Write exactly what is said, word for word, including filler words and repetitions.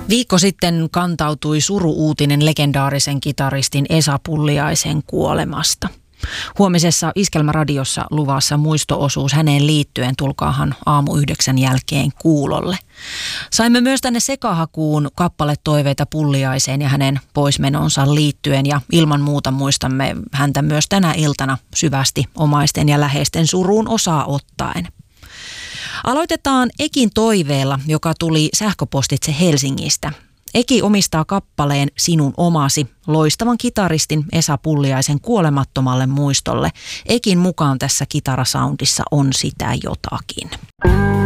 Viikko sitten kantautui suru-uutinen legendaarisen kitaristin Esa Pulliaisen kuolemasta. Huomisessa Iskelmäradiossa luvassa muisto-osuus häneen liittyen, tulkaahan aamu yhdeksän jälkeen kuulolle. Saimme myös tänne sekahakuun kappaletoiveita Pulliaiseen ja hänen poismenonsa liittyen, ja ilman muuta muistamme häntä myös tänä iltana syvästi omaisten ja läheisten suruun osaa ottaen. Aloitetaan Ekin toiveella, joka tuli sähköpostitse Helsingistä. Eki omistaa kappaleen Sinun omasi loistavan kitaristin Esa Pulliaisen kuolemattomalle muistolle. Ekin mukaan tässä kitarasoundissa on sitä jotakin.